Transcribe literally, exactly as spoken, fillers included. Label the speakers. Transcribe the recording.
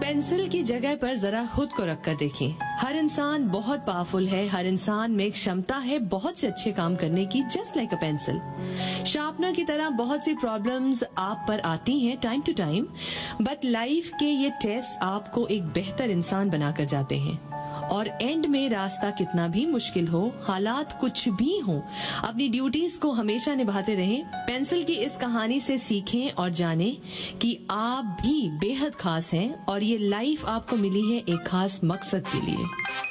Speaker 1: Pencil की जगह पर जरा खुद को रख कर देखें। हर इंसान बहुत पावरफुल है, हर इंसान में एक क्षमता है बहुत से अच्छे काम करने की, just like a pencil. Sharpener की तरह बहुत सी प्रॉब्लम्स आप पर आती हैं time to time, but life के ये टेस्ट आपको एक बेहतर इंसान बनाकर जाते हैं। और एंड में रास्ता कितना भी मुश्किल हो, हालात कुछ भी हो, अपनी ड्यूटीज को हमेशा निभाते रहें। पेंसिल की इस कहानी से सीखें और जानें कि आप भी बेहद खास हैं और ये लाइफ आपको मिली है एक खास मकसद के लिए।